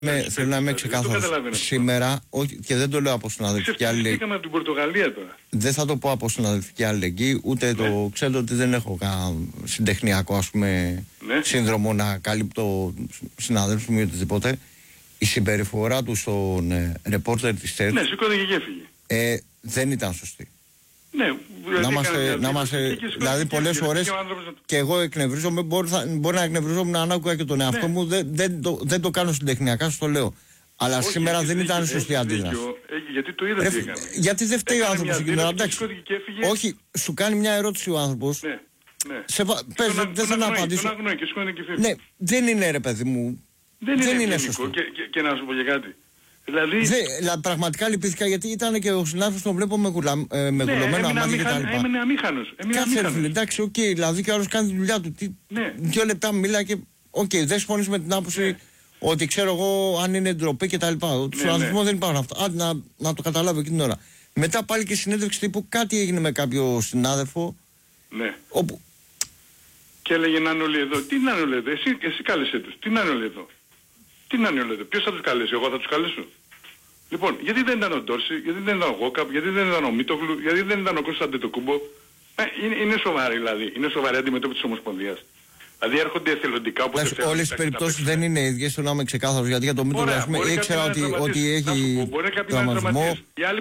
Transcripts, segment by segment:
Θέλω να είμαι ξεκάθαρος. Σήμερα, όχι, και δεν το λέω από συναδελφική αλληλεγγύη. Ξεφτυλιστήκαμε από την Πορτογαλία τώρα. Δεν θα το πω από συναδελφική αλληλεγγύη, ούτε το ξέρω ότι δεν έχω κανένα συντεχνιακό, ας πούμε, σύνδρομο να καλύπτω συναδέλφους μου ή οτιδήποτε. Η συμπεριφορά του στον ρεπόρτερ της ΤΕΡΤ σηκώθηκε και έφυγε. δεν ήταν σωστή. Ναι, να είμαστε, δηλαδή πολλές φορές και εγώ εκνευρίζομαι, μπορεί να εκνευριζόμουν αν άκουγα και τον εαυτό μου, δεν το κάνω συντεχνιακά, σου το λέω. Αλλά όχι, σήμερα δεν ήταν σωστή αντίδραση. Γιατί το είδα τι έκανε. Γιατί δεν φταίει ο άνθρωπος εκεί τώρα, εντάξει. Όχι, σου κάνει μια ερώτηση ο άνθρωπος. Ναι. Πες, δεν θα να απαντήσω. Ναι, δεν είναι ρε παιδί μου. Δεν είναι σωστό. Και να σου πω και κάτι. Δηλαδή πραγματικά λυπήθηκα γιατί ήταν και ο συνάδελφος τον βλέπω με γουλωμένο αμάδι και τα λοιπά. Έμεινε αμήχανος. Κάτσε ρε φίλε, εντάξει, οκ, δηλαδή και άλλος κάνει τη δουλειά του. 2 λεπτά μιλάει και δεν συμφωνείς με την άποψη ότι ξέρω εγώ αν είναι ντροπή και τα λοιπά. Στον ανθρωπισμό δεν υπάρχουν αυτά. Να το καταλάβω εκείνη την ώρα. Μετά πάλι και συνέντευξη τύπου κάτι έγινε με κάποιο συνάδελφο. Ναι. Όπου... Και έλεγε να είναι όλοι εδώ. Τι να είναι όλοι εδώ, εσύ κάλεσέ τους. Τι να είναι όλοι εδώ. Τι να είναι όλοι εδώ. Ποιος θα τους καλέσει, εγώ θα τους καλέσω. Λοιπόν, γιατί δεν ήταν ο Ντόρση, γιατί δεν ήταν ο Γόκαπ, γιατί δεν ήταν ο Μίτογλου, γιατί δεν ήταν ο Κώστας Αντετοκούμπο. Είναι σοβαρή δηλαδή. Είναι σοβαρή αντιμετώπιση της Ομοσπονδίας. Δηλαδή έρχονται εθελοντικά όπως θέλουν. Όλες τις περιπτώσεις δεν είναι ίδιες, θέλω να είμαι ξεκάθαρος. Γιατί για το Μίτογλου ήξερα ότι έχει τραυματισμό.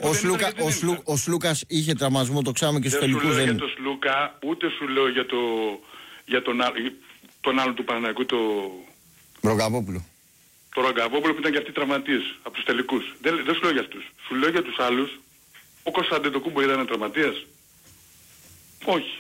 Ο Σλούκας είχε τραυματισμό, το ξέραμε και στους τελικούς. Δεν σου λέω για τον Σλούκα, ούτε σου λέω για τον άλλον του Παναθηναϊκού, το Ρογκαβόπουλο. Το Ρογκαβόπουλο που ήταν και αυτοί τραυματίες από τους τελικούς. Δεν σου λέω για αυτούς. Σου λέω για τους άλλους. Ο Κώστας Αντετοκούμπο ήταν τραυματίας. Όχι.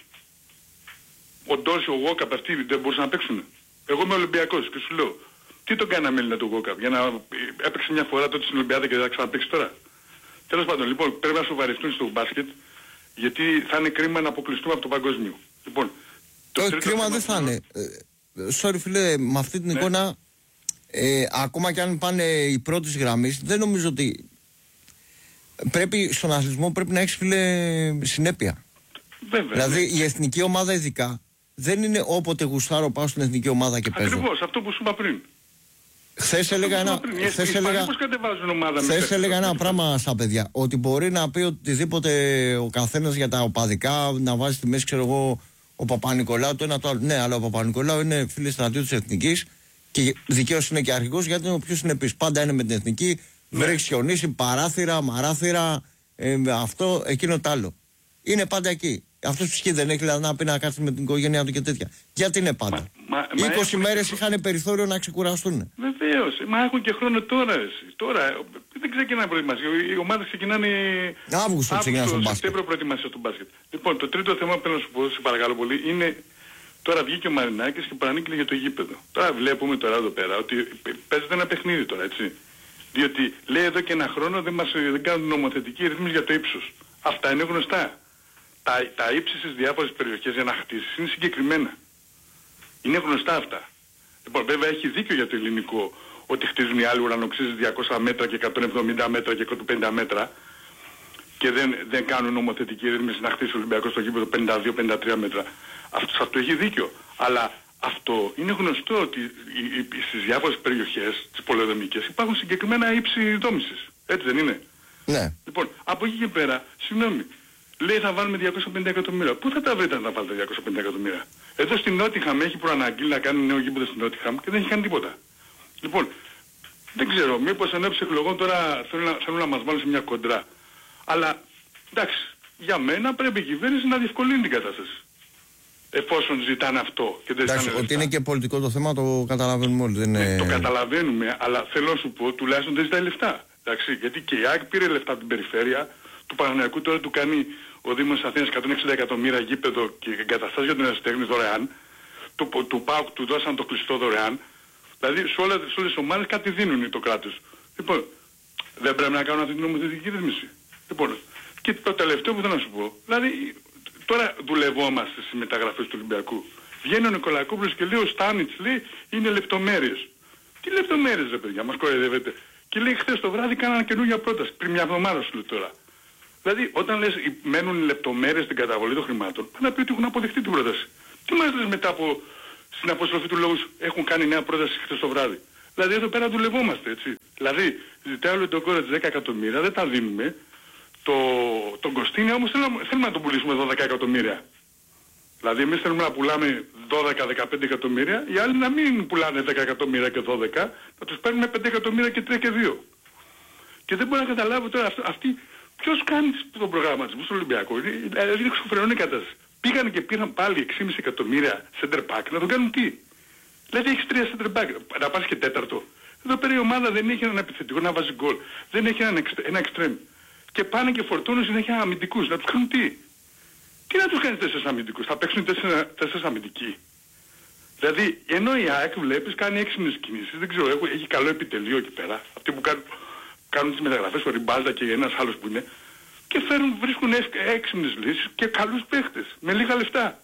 Ο Ντόρση, ο Γόκαπ, αυτοί δεν μπορούσαν να παίξουν. Εγώ είμαι Ολυμπιακός και σου λέω, τι τον κάναμε Έλληνα του Γόκαπ, για να έπαιξε μια φορά τότε στην Ολυμπιάδα και δεν θα ξαναπαίξει τώρα. Τέλος πάντων, λοιπόν, πρέπει να σοβαρευτούν στο μπάσκετ, γιατί θα είναι κρίμα να αποκλειστούμε από το παγκόσμιο. Λοιπόν, κρίμα δεν θα είναι. Sorry φίλε, με αυτή την εικόνα, ακόμα και αν πάνε οι πρώτες γραμμές, δεν νομίζω ότι στον αθλητισμό πρέπει να έχεις φίλε συνέπεια. Βέβαια. Δηλαδή η εθνική ομάδα ειδικά δεν είναι όποτε γουστάρω πάω στην εθνική ομάδα και παίζω. Ακριβώς, αυτό που σου είπα πριν. Χθες έλεγα ένα πράγμα στα παιδιά, ότι μπορεί να πει οτιδήποτε ο καθένας για τα οπαδικά, να βάζει στη μέση, ξέρω εγώ, ο Παπα-Νικολάου το ένα το άλλο. Ναι, αλλά ο Παπα-Νικολάου είναι φίλος στρατιώτης της εθνικής και δικαίως είναι και αρχηγός, γιατί είναι ο πιο συνεπής. Πάντα είναι με την εθνική, βρέχει, χιονίσει, παράθυρα, μαράθυρα, αυτό, εκείνο το άλλο. Είναι πάντα εκεί. Αυτός ψυχή δεν έχει δηλαδή να πει να κάτσει με την οικογένειά του και τέτοια. Γιατί είναι πάντα. 20 μέρες είχαν περιθώριο να ξεκουραστούν. Βεβαίως. Μα έχουν και χρόνο τώρα εσύ. Τώρα δεν ξεκινάει προετοιμασία. Οι ομάδες ξεκινάνε Αύγουστο ξεκινάνε στο μπάσκετ. προετοιμασία στο μπάσκετ. Λοιπόν, το τρίτο θέμα που θέλω να σου πω, σε παρακαλώ πολύ, είναι τώρα βγήκε ο Μαρινάκης και παρανήκει για το γήπεδο. Τώρα βλέπουμε τώρα εδώ πέρα ότι παίζεται ένα παιχνίδι τώρα, έτσι. Διότι λέει εδώ και ένα χρόνο δεν κάνουν νομοθετική ρύθμιση για το ύψος. Αυτά είναι γνωστά. Τα ύψη στις διάφορες περιοχές για να χτίσεις είναι συγκεκριμένα. Είναι γνωστά αυτά. Λοιπόν, βέβαια έχει δίκιο για το ελληνικό ότι χτίζουν οι άλλοι ουρανοξύσεις 200 μέτρα και 170 μέτρα και 150 μέτρα και δεν κάνουν νομοθετική ρύθμιση να χτίσει ο Ολυμπιακός στο γήπεδο 52-53 μέτρα. Αυτό έχει δίκιο. Αλλά αυτό είναι γνωστό ότι στις διάφορες περιοχές, τις πολεοδομικές, υπάρχουν συγκεκριμένα ύψη δόμησης. Έτσι δεν είναι? Ναι. Λοιπόν, από εκεί και πέρα, συγγνώμη, λέει θα βάλουμε 250 εκατομμύρια. Πού θα τα βρείτε να βάλετε 250 εκατομμύρια? Εδώ στην Νότιχαμ έχει προαναγγείλει να κάνει νέο γήπεδο στην Νότιχαμ και δεν έχει κάνει τίποτα. Λοιπόν, δεν ξέρω, μήπως εν ώψη εκλογών τώρα θέλουν να μας βάλουν σε μια κοντρά. Αλλά εντάξει, για μένα πρέπει η κυβέρνηση να διευκολύνει την κατάσταση. Εφόσον ζητάνε αυτό και δεν ζητάνε λεφτά. Ότι είναι και πολιτικό το θέμα το καταλαβαίνουμε όλοι. Δεν είναι... Το καταλαβαίνουμε, αλλά θέλω να σου πω τουλάχιστον δεν ζητάει λεφτά. Εντάξει, γιατί και η ΑΕΚ πήρε λεφτά από την περιφέρεια. Του Παναθηναϊκού τώρα του κάνει ο Δήμος Αθήνας 160 εκατομμύρια γήπεδο και εγκαταστάσεις για τον ερασιτέχνη δωρεάν. Του ΠΑΟΚ του δώσαν το κλειστό δωρεάν. Δηλαδή σε όλες τις ομάδες κάτι δίνουν το κράτος. Λοιπόν, δεν πρέπει να κάνουν αυτή την νομοθετική ρύθμιση. Λοιπόν, και το τελευταίο που θέλω να σου πω. Δηλαδή, τώρα δουλευόμαστε στις μεταγραφές του Ολυμπιακού. Βγαίνει ο Νικολακόπουλος και λέει ο Στάνιτς, λέει, είναι λεπτομέρειες. Τι λεπτομέρειες ρε παιδιά, μας κοροϊδεύετε. Και λέει χθες το βράδυ κάνανε καινούργια πρόταση. Πριν μια εβδομάδα σου λέω τώρα. Δηλαδή, όταν λες μένουν λεπτομέρειες στην καταβολή των χρημάτων, πρέπει να πει ότι έχουν αποδεχτεί την πρόταση. Τι μας λες μετά από στην αποστροφή του λόγου έχουν κάνει νέα πρόταση χθες το βράδυ? Δηλαδή εδώ πέρα δουλευόμαστε, έτσι. Δηλαδή ζητάει ο Λεντοκόρετς 10 εκατομμύρια, δεν τα δίνουμε. Τον Κωστίνια όμως θέλουμε να τον πουλήσουμε 12 εκατομμύρια. Δηλαδή εμείς θέλουμε να πουλάμε 12-15 εκατομμύρια, οι άλλοι να μην πουλάνε 10 εκατομμύρια και 12, να τους παίρνουμε 5 εκατομμύρια και 3 και 2. Και δεν μπορώ να καταλάβω τώρα αυτοί, ποιος κάνει τον προγραμματισμό στον Ολυμπιακό. Δηλαδή είναι εξωφρενώνει η κατάσταση. Πήγαν και πήραν πάλι 6,5 εκατομμύρια center back, να τον κάνουν τι. Δηλαδή έχεις 3 center back, να πας και τέταρτο. Εδώ πέρα η ομάδα δεν έχει έναν επιθετικό να βάζει γκολ, δεν έχει ένα extreme. Και πάνε και φορτώνουν συνέχεια αμυντικούς, να τους κάνουν τι. Τι να τους κάνεις 4 αμυντικούς, θα παίξουν 4 αμυντικοί. Δηλαδή, ενώ η ΑΕΚ βλέπεις κάνει έξυπνες κινήσεις, δεν ξέρω, έχει καλό επιτελείο εκεί πέρα. Αυτοί που κάνουν τις μεταγραφές, ο Ριμπάλτα και ένας άλλος που είναι, και βρίσκουν έξυπνες λύσεις και καλούς παίχτες, με λίγα λεφτά.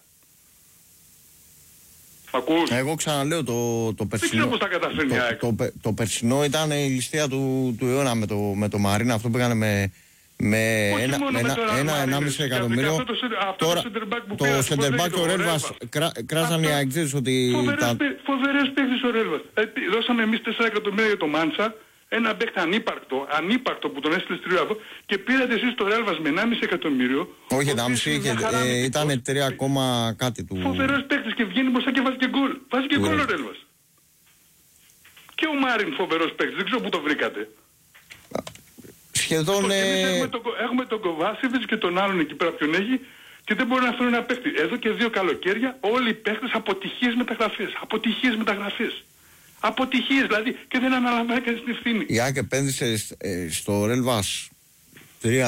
Ακούς? Εγώ ξαναλέω το περσινό. Δεν ξέρω πώς τα καταφέρνει η ΑΕΚ. Το περσινό ήταν η ληστεία του αιώνα με το Μαρίνα, αυτό που έκανε με 1,5 εκατομμύριο. Τώρα το center back ο Ρέλβας κράζανε οι αεξίδες ότι φοβερές παίκτες ο Ρέλβας. Δώσαμε εμείς 4 εκατομμύρια για το Μάντσα, ένα παίκτη ανύπαρκτο που τον έστειλε στη Ριάβο, και πήρατε εσείς το Ρέλβας με 1,5 εκατομμύριο. Όχι 1,5, ήταν 3 κάτι του. Φοβερές παίκτες και βγαίνει μπροστά και βάζει και γκολ. Βάζει και γκολ ο Ρέλβας. Και ο Μάριν φοβερός παίκτης, δεν ξέρω πού το βρήκατε. Σχεδόν... Έχουμε τον Κοβάσεβιτς και τον άλλον εκεί πέρα ποιον έχει, και δεν μπορεί να φέρουν ένα παίκτη. Εδώ και 2 καλοκαίρια όλοι οι παίκτες αποτυχίες μεταγραφές. Αποτυχίες δηλαδή, και δεν αναλαμβάνει κανείς την ευθύνη. Η ΑΕΚ επένδυσε στο Ρέλβας 3,2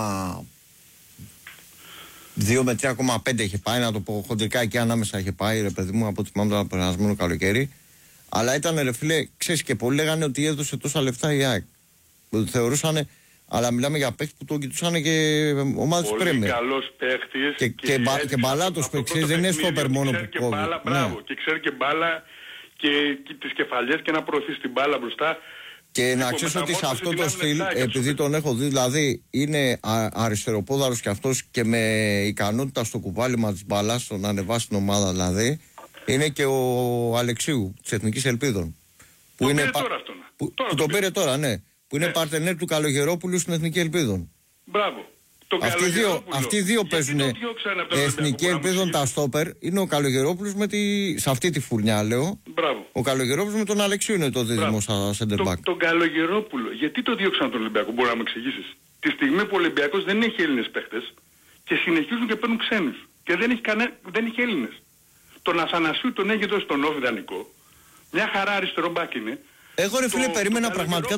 με 3,5 είχε πάει, να το πω χοντρικά, εκεί ανάμεσα είχε πάει, ρε παιδί μου, από ό,τι θυμάμαι το περασμένο καλοκαίρι. Αλλά ήταν, ρε φίλε, ξέρεις, και πολλοί λέγανε ότι έδωσε τόσα λεφτά η ΑΕΚ. Θεωρούσανε, αλλά μιλάμε για παίκτες που το κοιτούσαν και ομάδες Πρέμιερ. Πολύ καλός παίκτης και μπαλάτος παίκτης, δεν είναι στόπερ μόνο που κόβει. Μπράβο, και ξέρει και μπάλα και τις κεφαλιές και να προωθεί την μπάλα μπροστά. Και να ξέρεις ότι σε αυτό το στυλ, επειδή τον έχω δει, δηλαδή είναι αριστεροπόδαρος κι αυτός και με ικανότητα στο κουβάλιμα της μπαλάς, το να ανεβάσει την ομάδα δηλαδή, είναι και ο Αλεξίου της Εθνικής Ελπίδων. Που είναι τώρα αυτόν. Που τον πήρε τώρα, ναι. Που είναι παρτενέρ του Καλογερόπουλου στην Εθνική Ελπίδων. Μπράβο. Αυτοί οι δύο παίζουν Εθνική Ελπίδων τα στόπερ. Είναι ο Καλογερόπουλος σε αυτή τη φουρνιά, λέω. Μπράβο. Ο Καλογερόπουλος με τον Αλεξίου είναι το δίδυμο στα center back. Τον Καλογερόπουλο, γιατί το διώξαν τον Ολυμπιακό, μπορεί να μου εξηγήσεις? Τη στιγμή που ο Ολυμπιακός δεν έχει Έλληνες παίχτες και συνεχίζουν και παίρνουν ξένους. Και δεν έχει Έλληνες. Τον Αθανασίου τον έχει δώσει στον Όφη δανεικό. Μια χαρά αριστερό μπακ είναι. Εγώ, ρε φίλε, περίμενα πραγματικά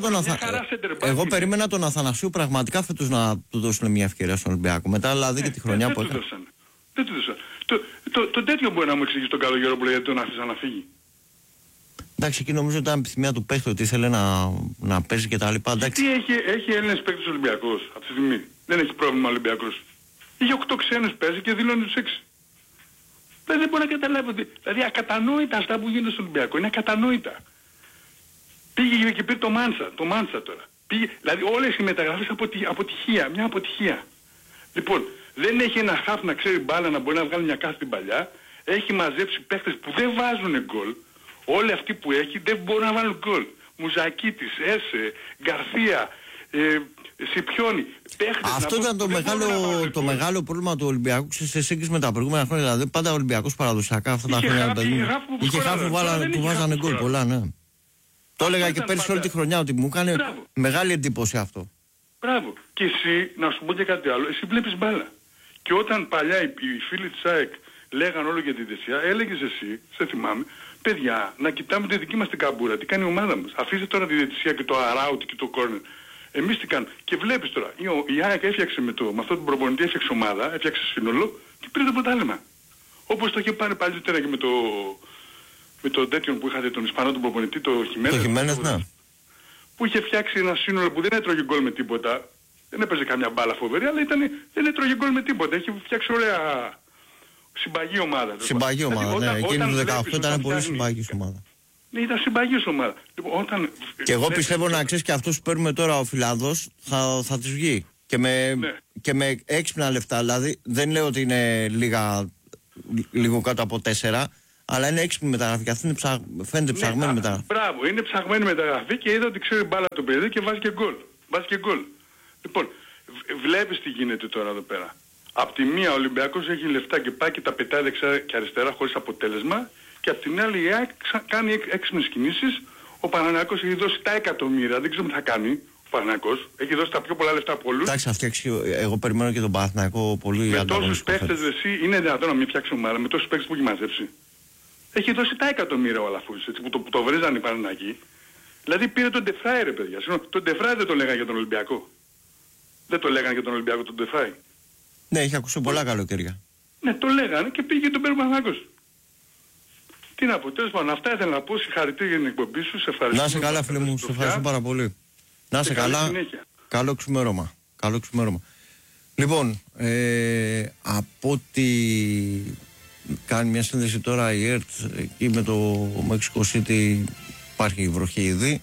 τον Αθανασίου πραγματικά φέτος να του δώσουν μια ευκαιρία στον Ολυμπιακό. Μετά δηλαδή και τη χρονιά που έκανε. Δεν του δώσαν. Το τέτοιο μπορεί να μου εξηγήσει τον Καλογερόπουλο γιατί τον άφησαν να φύγει. Εντάξει, εκεί νομίζω ότι ήταν επιθυμία του παίχτη ότι ήθελε να παίζει και τα λοιπά. Τι έχει Έλληνες παίκτες Ολυμπιακός αυτή τη στιγμή? Δεν έχει πρόβλημα Ολυμπιακός. Είχε 8 ξένους παίζει και δηλώνει τους 6. Δεν μπορεί να καταλάβω. Δηλαδή ακατανόητα αυτά που γίνονται στον Ολυμπιακό. Είναι ακατανόητα. Πήγε και πήρε το Μάντσα τώρα. Δηλαδή όλες οι μεταγραφές αποτυχία, μια αποτυχία. Λοιπόν, δεν έχει ένα χαφ να ξέρει μπάλα να μπορεί να βγάλει μια κάθετη παλιά. Έχει μαζέψει παίχτες που δεν βάζουν γκολ. Όλοι αυτοί που έχει δεν μπορούν να βάλουν γκολ. Μουζακίτης, Έσε, Γκαρθία, Σιπιόνι. Αυτό ήταν το μεγάλο πρόβλημα του Ολυμπιακού σε σύγκριση με τα προηγούμενα χρόνια. Δηλαδή πάντα ο Ολυμπιακός παραδοσιακά αυτά τα χρόνια. Είχε χαφ που βάζανε γκολ πολλά, ναι. Το έλεγα και πέρυσι όλη τη χρονιά ότι μου έκανε μεγάλη εντύπωση αυτό. Μπράβο. Και εσύ, να σου πω και κάτι άλλο, εσύ βλέπεις μπάλα. Και όταν παλιά οι φίλοι της ΑΕΚ λέγαν όλο για τη δεξιά, έλεγες εσύ, σε θυμάμαι, παιδιά, να κοιτάμε τη δική μας την καμπούρα, τι κάνει η ομάδα μας. Αφήστε τώρα τη διαιτησία και το αράουτ και το κόρνερ. Εμείς τι κάνουμε? Και βλέπεις τώρα, η ΑΕΚ έφτιαξε με αυτόν τον προπονητή, έφτιαξε ομάδα, έφτιαξε σύνολο και πήρε το πρωτάθλημα. Όπως το είχε πάρει παλιότερα και με τον τέτοιον που είχατε τον Ισπανό τον προπονητή, το Χιμένες, ναι. Που είχε φτιάξει ένα σύνολο που δεν έτρωγε γκολ με τίποτα. Δεν έπαιζε καμιά μπάλα φοβερή, αλλά δεν έτρωγε γκολ με τίποτα. Είχε φτιάξει ωραία συμπαγή ομάδα. Συμπαγή ομάδα, ναι. Εκείνη το 18 ήταν πολύ συμπαγή ομάδα. Ναι, ήταν συμπαγή ομάδα. Λοιπόν, και εγώ πιστεύω να ξέρεις και αυτούς που παίρνουμε τώρα ο Φιλάδος θα τους βγει. Και με έξυπνα λεφτά, δηλαδή δεν λέω ότι είναι λίγο κάτω από 4, Αλλά είναι έξυπνη μεταγραφή και αυτή είναι φαίνεται ψαγμένη μεταγραφή. Μπράβο, είναι ψαγμένη μεταγραφή και είδα ότι ξέρει μπάλα το παιδί και βάζει και γκολ. Λοιπόν, βλέπεις τι γίνεται τώρα εδώ πέρα. Απ' τη μία ο Ολυμπιακός έχει λεφτά και πάει και τα πετάει δεξιά και αριστερά χωρίς αποτέλεσμα, και απ' την άλλη η ΑΕΚ κάνει έξυπνες κινήσεις. Ο Παναθηναϊκός έχει δώσει τα εκατομμύρια, δεν ξέρω τι θα κάνει. Ο Παναθηναϊκός έχει δώσει τα πιο πολλά λεφτά από όλους. Εντάξει, εγώ περιμένω και τον Παναθηναϊκό πολύ. Με τόσους παίχτες εσύ είναι δυνατόν να μην φτιάξει ομάδα, με τόσους παίχτες που έχει μαζέψει. Έχει δώσει τα εκατομμύρια ο Αλαφούζης, έτσι, που το βρίζανε οι Παναθηναϊκοί. Δηλαδή πήρε τον Ντεφράι, ρε παιδιά. Τον Ντεφράι δεν το λέγανε για τον Ολυμπιακό. Δεν το λέγανε για τον Ολυμπιακό τον Ντεφράι. Ναι, είχε ακούσει πολλά καλοκαίρια. Ναι, το λέγανε και πήγε τον Παναθηναϊκός. Τι να πω, τέλος πάντων, αυτά ήθελα να πω. Συγχαρητήρια για την εκπομπή σου. Σε ευχαριστώ. Να είσαι καλά, φίλε μου, σε ευχαριστώ πάρα πολύ. Να είσαι καλά. Καλό ξημέρωμα. Καλό ξημέρωμα. Λοιπόν, από ό,τι κάνει μια σύνδεση τώρα η ΕΡΤ εκεί με το Mexico City, υπάρχει βροχή ήδη.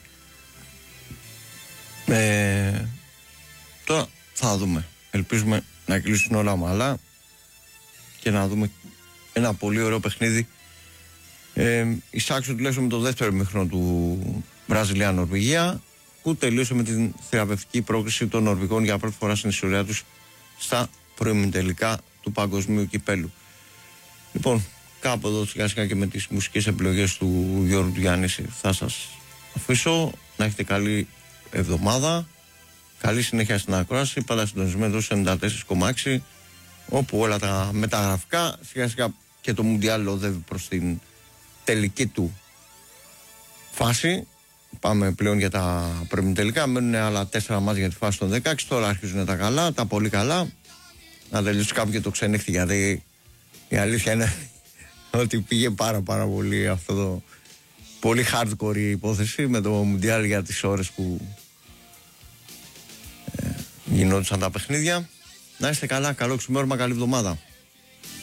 Τώρα θα δούμε. Ελπίζουμε να κλείσουν όλα ομαλά και να δούμε ένα πολύ ωραίο παιχνίδι. Εισάξιο τουλάχιστον με το δεύτερο ημίχρονο του Βραζιλία-Νορβηγία, που τελείωσε με την θεραπευτική πρόκριση των Νορβηγών για πρώτη φορά στην ιστορία τους στα προημιτελικά του Παγκοσμίου Κυπέλου. Λοιπόν, κάπου εδώ σιγά σιγά και με τις μουσικές επιλογές του Γιώργου Γιάννηση θα σας αφήσω. Να έχετε καλή εβδομάδα, καλή συνέχεια στην ακρόαση, πάντα συντονισμένο στο 94,6, όπου όλα τα μεταγραφικά σιγά σιγά και το Μουντιάλ οδεύει προς την τελική του φάση. Πάμε πλέον για τα προημιτελικά. Μένουν άλλα 4 μάτια για τη φάση των 16. Τώρα αρχίζουν τα καλά, τα πολύ καλά. Να τελειώσει κάπου και το ξενύχτη, γιατί η αλήθεια είναι ότι πήγε πάρα πολύ αυτό το πολύ hardcore η υπόθεση με το Μουντιάλ για τις ώρες που γινόντουσαν τα παιχνίδια. Να είστε καλά, καλό ξημέρωμα, καλή εβδομάδα.